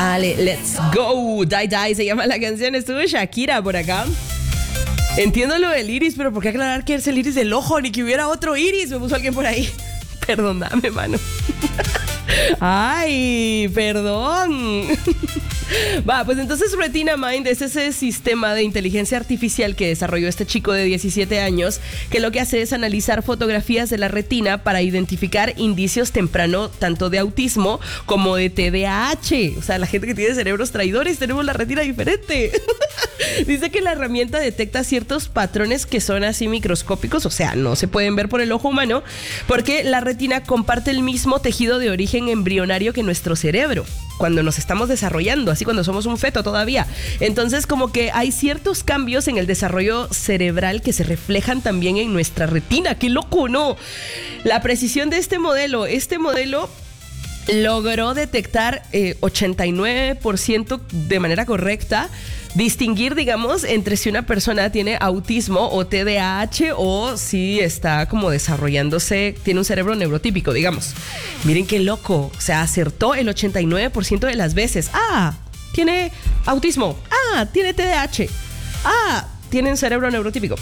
Ale, let's go. Die Die se llama la canción. Estuvo Shakira por acá. Entiendo lo del iris, pero ¿por qué aclarar que es el iris del ojo? Ni que hubiera otro iris. Me puso alguien por ahí. Perdóname, mano. Ay, perdón. Va, pues entonces Retina Mind es ese sistema de inteligencia artificial que desarrolló este chico de 17 años, que lo que hace es analizar fotografías de la retina para identificar indicios temprano tanto de autismo como de TDAH. O sea, la gente que tiene cerebros traidores tenemos la retina diferente. Dice que la herramienta detecta ciertos patrones que son así microscópicos, o sea, no se pueden ver por el ojo humano, porque la retina comparte el mismo tejido de origen embrionario que nuestro cerebro, cuando nos estamos desarrollando, así cuando somos un feto todavía. Entonces, como que hay ciertos cambios en el desarrollo cerebral que se reflejan también en nuestra retina. ¡Qué loco, no! La precisión de este modelo logró detectar 89% de manera correcta, distinguir, digamos, entre si una persona tiene autismo o TDAH o si está como desarrollándose, tiene un cerebro neurotípico, digamos. Miren qué loco, o sea, acertó el 89% de las veces. Ah, tiene autismo. Ah, tiene TDAH. Ah, tiene un cerebro neurotípico.